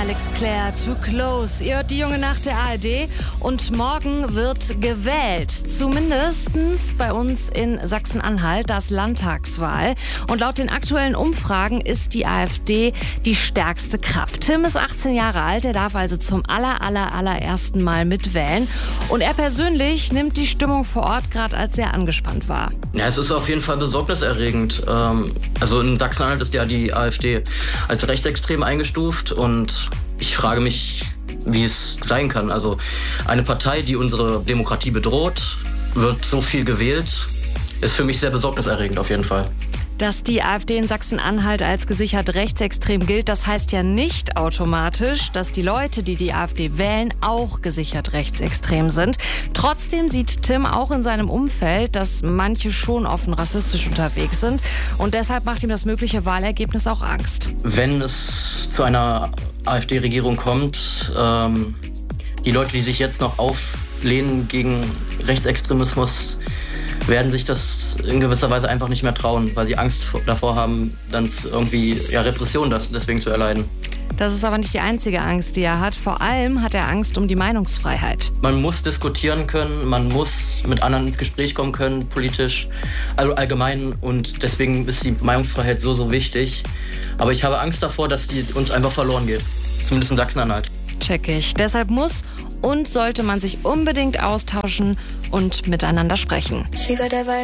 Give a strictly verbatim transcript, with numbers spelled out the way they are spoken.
Alex Claire, Too Close. Ihr hört die junge Nacht der A R D und morgen wird gewählt. Zumindest bei uns in Sachsen-Anhalt, das Landtagswahl. Und laut den aktuellen Umfragen ist die AfD die stärkste Kraft. Tim ist achtzehn Jahre alt, er darf also zum aller, aller, allerersten Mal mitwählen. Und er persönlich nimmt die Stimmung vor Ort gerade als sehr angespannt wahr. Ja, es ist auf jeden Fall besorgniserregend. Also in Sachsen-Anhalt ist ja die AfD als rechtsextrem eingestuft und ich frage mich, wie es sein kann. Also eine Partei, die unsere Demokratie bedroht, wird so viel gewählt, ist für mich sehr besorgniserregend auf jeden Fall. Dass die AfD in Sachsen-Anhalt als gesichert rechtsextrem gilt, das heißt ja nicht automatisch, dass die Leute, die die AfD wählen, auch gesichert rechtsextrem sind. Trotzdem sieht Tim auch in seinem Umfeld, dass manche schon offen rassistisch unterwegs sind. Und deshalb macht ihm das mögliche Wahlergebnis auch Angst. Wenn es zu einer AfD-Regierung kommt, ähm, die Leute, die sich jetzt noch auflehnen gegen Rechtsextremismus, werden sich das in gewisser Weise einfach nicht mehr trauen, weil sie Angst davor haben, dann irgendwie ja, Repression deswegen zu erleiden. Das ist aber nicht die einzige Angst, die er hat. Vor allem hat er Angst um die Meinungsfreiheit. Man muss diskutieren können, man muss mit anderen ins Gespräch kommen können, politisch, also allgemein. Und deswegen ist die Meinungsfreiheit so, so wichtig. Aber ich habe Angst davor, dass die uns einfach verloren geht. Zumindest in Sachsen-Anhalt. Check ich. Deshalb muss und sollte man sich unbedingt austauschen und miteinander sprechen.